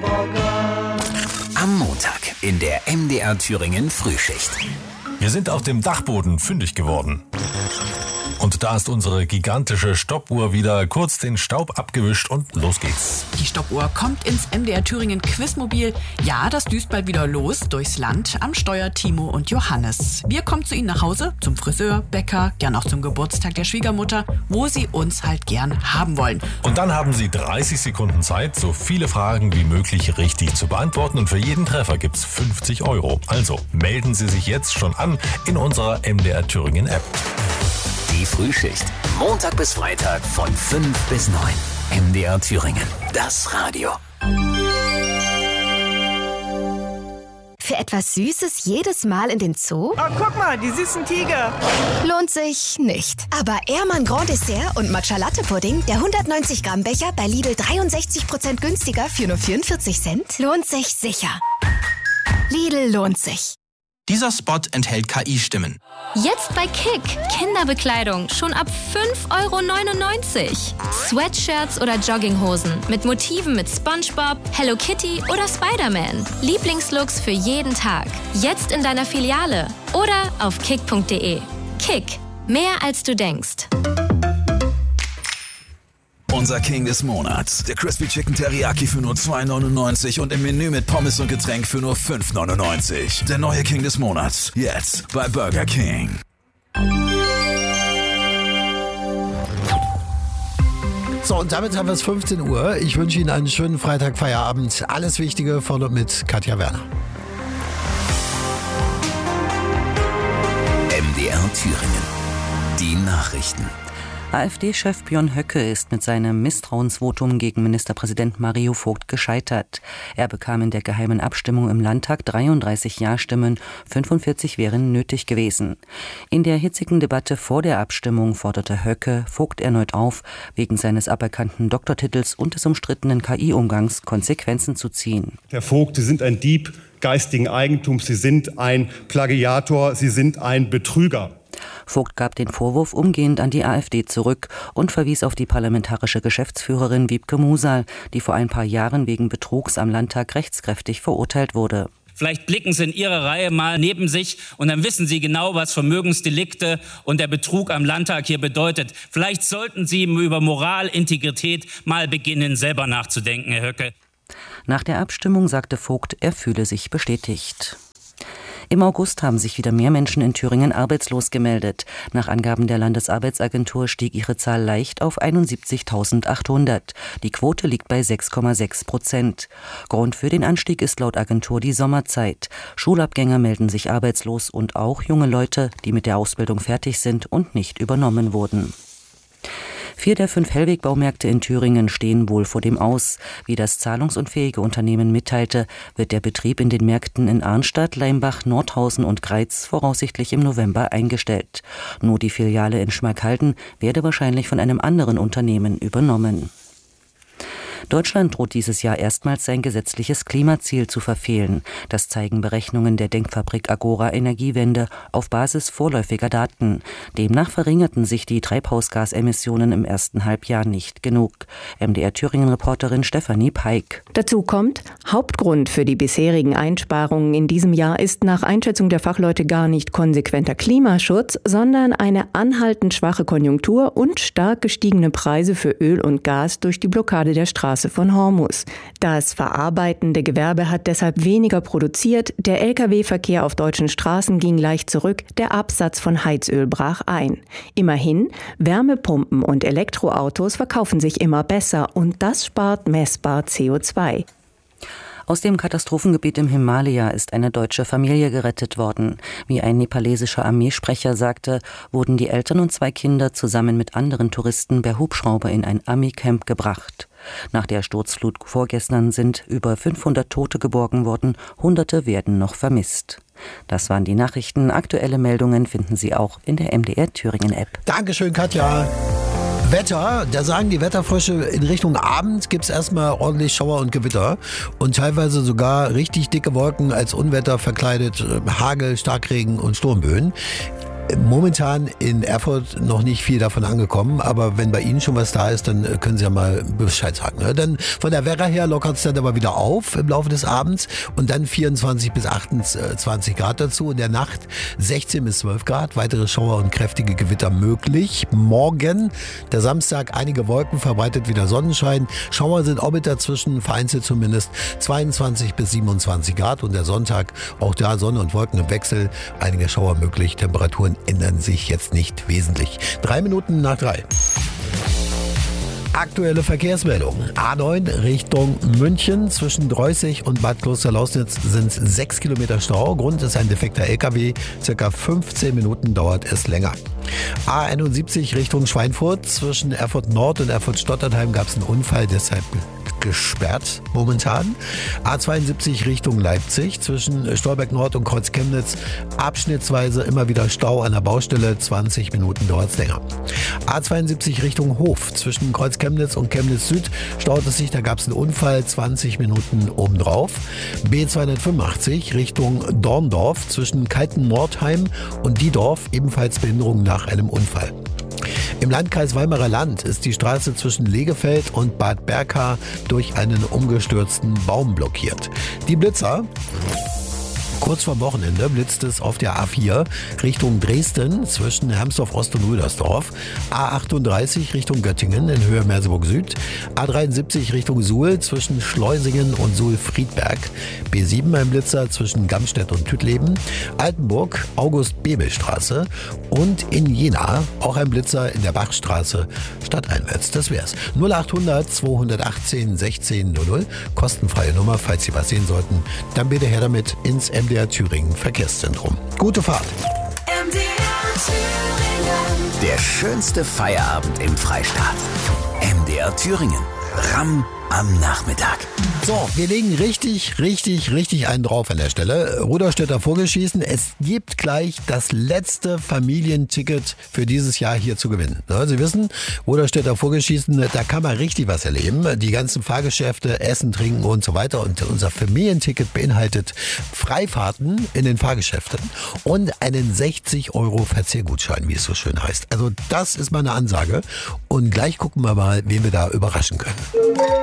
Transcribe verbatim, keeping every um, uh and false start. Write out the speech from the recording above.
Am Montag in der M D R Thüringen Frühschicht. Wir sind auf dem Dachboden fündig geworden. Und da ist unsere gigantische Stoppuhr wieder kurz den Staub abgewischt und los geht's. Die Stoppuhr kommt ins M D R Thüringen Quizmobil. Ja, das düst bald wieder los durchs Land. Am Steuer Timo und Johannes. Wir kommen zu Ihnen nach Hause, zum Friseur, Bäcker, gern auch zum Geburtstag der Schwiegermutter, wo Sie uns halt gern haben wollen. Und dann haben Sie dreißig Sekunden Zeit, so viele Fragen wie möglich richtig zu beantworten. Und für jeden Treffer gibt's fünfzig Euro. Also melden Sie sich jetzt schon an in unserer M D R Thüringen App. Die Frühschicht. Montag bis Freitag von fünf bis neun. M D R Thüringen. Das Radio. Für etwas Süßes jedes Mal in den Zoo? Oh, guck mal, die süßen Tiger. Lohnt sich nicht. Aber Ehrmann Grand Dessert und Matcha Latte Pudding, der hundertneunzig Gramm Becher bei Lidl dreiundsechzig Prozent günstiger für nur vierundvierzig Cent, lohnt sich sicher. Lidl lohnt sich. Dieser Spot enthält K I-Stimmen. Jetzt bei Kick. Kinderbekleidung schon ab fünf Euro neunundneunzig. Sweatshirts oder Jogginghosen mit Motiven mit SpongeBob, Hello Kitty oder Spider-Man. Lieblingslooks für jeden Tag. Jetzt in deiner Filiale oder auf kick punkt de. Kick. Mehr als du denkst. Unser King des Monats. Der Crispy Chicken Teriyaki für nur zwei neunundneunzig und im Menü mit Pommes und Getränk für nur fünf neunundneunzig. Der neue King des Monats. Jetzt bei Burger King. So, und damit haben wir es fünfzehn Uhr. Ich wünsche Ihnen einen schönen Freitag-Feierabend. Alles Wichtige von und mit Katja Werner. M D R Thüringen. Die Nachrichten. AfD-Chef Björn Höcke ist mit seinem Misstrauensvotum gegen Ministerpräsident Mario Vogt gescheitert. Er bekam in der geheimen Abstimmung im Landtag dreiunddreißig Ja-Stimmen, fünfundvierzig wären nötig gewesen. In der hitzigen Debatte vor der Abstimmung forderte Höcke Vogt erneut auf, wegen seines aberkannten Doktortitels und des umstrittenen K I-Umgangs Konsequenzen zu ziehen. Herr Vogt, Sie sind ein Dieb geistigen Eigentums, Sie sind ein Plagiator, Sie sind ein Betrüger. Vogt gab den Vorwurf umgehend an die AfD zurück und verwies auf die parlamentarische Geschäftsführerin Wiebke Musal, die vor ein paar Jahren wegen Betrugs am Landtag rechtskräftig verurteilt wurde. Vielleicht blicken Sie in Ihre Reihe mal neben sich und dann wissen Sie genau, was Vermögensdelikte und der Betrug am Landtag hier bedeutet. Vielleicht sollten Sie über Moral, Integrität mal beginnen, selber nachzudenken, Herr Höcke. Nach der Abstimmung sagte Vogt, er fühle sich bestätigt. Im August haben sich wieder mehr Menschen in Thüringen arbeitslos gemeldet. Nach Angaben der Landesarbeitsagentur stieg ihre Zahl leicht auf einundsiebzigtausendachthundert. Die Quote liegt bei sechs Komma sechs Prozent. Grund für den Anstieg ist laut Agentur die Sommerzeit. Schulabgänger melden sich arbeitslos und auch junge Leute, die mit der Ausbildung fertig sind und nicht übernommen wurden. Vier der fünf Hellweg-Baumärkte in Thüringen stehen wohl vor dem Aus. Wie das zahlungsunfähige Unternehmen mitteilte, wird der Betrieb in den Märkten in Arnstadt, Leimbach, Nordhausen und Greiz voraussichtlich im November eingestellt. Nur die Filiale in Schmalkalden werde wahrscheinlich von einem anderen Unternehmen übernommen. Deutschland droht dieses Jahr erstmals sein gesetzliches Klimaziel zu verfehlen. Das zeigen Berechnungen der Denkfabrik Agora Energiewende auf Basis vorläufiger Daten. Demnach verringerten sich die Treibhausgasemissionen im ersten Halbjahr nicht genug. M D R Thüringen-Reporterin Stefanie Peik. Dazu kommt, Hauptgrund für die bisherigen Einsparungen in diesem Jahr ist nach Einschätzung der Fachleute gar nicht konsequenter Klimaschutz, sondern eine anhaltend schwache Konjunktur und stark gestiegene Preise für Öl und Gas durch die Blockade der Straße von Hormuz. Das verarbeitende Gewerbe hat deshalb weniger produziert, der L K W-Verkehr auf deutschen Straßen ging leicht zurück, der Absatz von Heizöl brach ein. Immerhin, Wärmepumpen und Elektroautos verkaufen sich immer besser und das spart messbar C O zwei. Aus dem Katastrophengebiet im Himalaya ist eine deutsche Familie gerettet worden. Wie ein nepalesischer Armeesprecher sagte, wurden die Eltern und zwei Kinder zusammen mit anderen Touristen per Hubschrauber in ein Armeecamp gebracht. Nach der Sturzflut vorgestern sind über fünfhundert Tote geborgen worden, Hunderte werden noch vermisst. Das waren die Nachrichten. Aktuelle Meldungen finden Sie auch in der M D R Thüringen-App. Dankeschön, Katja. Wetter, da sagen die Wetterfrösche, in Richtung Abend gibt es erstmal ordentlich Schauer und Gewitter und teilweise sogar richtig dicke Wolken als Unwetter verkleidet, Hagel, Starkregen und Sturmböen. Momentan in Erfurt noch nicht viel davon angekommen, aber wenn bei Ihnen schon was da ist, dann können Sie ja mal Bescheid sagen. Ne? Dann von der Werra her lockert es dann aber wieder auf im Laufe des Abends und dann vierundzwanzig bis achtundzwanzig Grad dazu. In der Nacht sechzehn bis zwölf Grad, weitere Schauer und kräftige Gewitter möglich. Morgen, der Samstag, einige Wolken, verbreitet wieder Sonnenschein. Schauer sind auch mit dazwischen, vereinzelt zumindest zweiundzwanzig bis siebenundzwanzig Grad und der Sonntag, auch da Sonne und Wolken im Wechsel, einige Schauer möglich. Temperaturen ändern sich jetzt nicht wesentlich. Drei Minuten nach drei. Aktuelle Verkehrsmeldung. A neun Richtung München. Zwischen Dreußig und Bad Klosterlausnitz sind sechs Kilometer Stau. Grund ist ein defekter L K W. Circa fünfzehn Minuten dauert es länger. A einundsiebzig Richtung Schweinfurt. Zwischen Erfurt Nord und Erfurt Stotternheim gab es einen Unfall, deshalb gesperrt momentan. A zweiundsiebzig Richtung Leipzig. Zwischen Stolberg Nord und Kreuz Chemnitz abschnittsweise immer wieder Stau an der Baustelle. zwanzig Minuten dauert es länger. A zweiundsiebzig Richtung Hof. Zwischen Kreuz Chemnitz und Chemnitz Süd staut es sich. Da gab es einen Unfall. zwanzig Minuten obendrauf. B zweihundertfünfundachtzig Richtung Dorndorf. Zwischen Kalten-Nordheim und Diedorf ebenfalls Behinderung nach einem Unfall. Im Landkreis Weimarer Land ist die Straße zwischen Legefeld und Bad Berka durch einen umgestürzten Baum blockiert. Die Blitzer. Kurz vor Wochenende blitzt es auf der A vier Richtung Dresden zwischen Hermsdorf Ost und Rüdersdorf, A achtunddreißig Richtung Göttingen in Höhe Merseburg Süd, A dreiundsiebzig Richtung Suhl zwischen Schleusingen und Suhl-Friedberg, B sieben ein Blitzer zwischen Gamstedt und Tütleben, Altenburg August-Bebel-Straße und in Jena auch ein Blitzer in der Bachstraße stadteinwärts. Das wär's. null achthundert zweihundertachtzehn sechzehn null null, kostenfreie Nummer, falls Sie was sehen sollten. Dann bitte her damit ins M D R Thüringen Verkehrszentrum. Gute Fahrt. M D R Thüringen. Der schönste Feierabend im Freistaat. M D R Thüringen. Ramm am Nachmittag. So, wir legen richtig, richtig, richtig einen drauf an der Stelle. Rudolstädter Vogelschießen. Es gibt gleich das letzte Familienticket für dieses Jahr hier zu gewinnen. Ja, Sie wissen, Rudolstädter Vogelschießen, da kann man richtig was erleben. Die ganzen Fahrgeschäfte, Essen, Trinken und so weiter. Und unser Familienticket beinhaltet Freifahrten in den Fahrgeschäften und einen sechzig Euro Verzehrgutschein, wie es so schön heißt. Also das ist mal eine Ansage. Und gleich gucken wir mal, wen wir da überraschen können.